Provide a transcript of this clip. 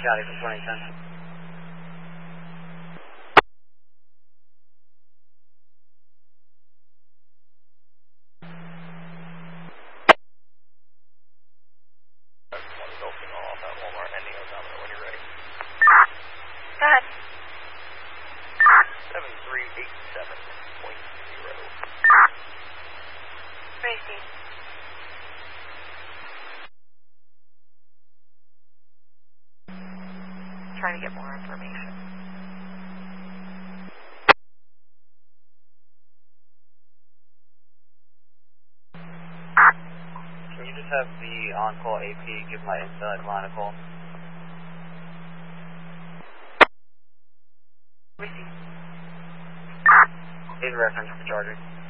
Scotty from 2010. Go ahead. 7387.0. Tracy. Trying to get more information. Can you just have the on-call AP give my inside line a call? Receive. In reference to charging.